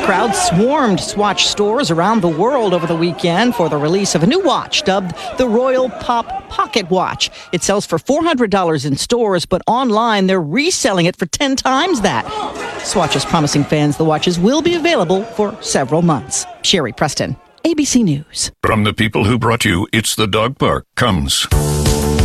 Crowds swarmed Swatch stores around the world over the weekend for the release of a new watch dubbed the Royal Pop Pocket Watch. It sells for $400 in stores, but online they're reselling it for 10 times that. Swatch is promising fans the watches will be available for several months. Sherry Preston, ABC News. From the people who brought you It's the Dog Park comes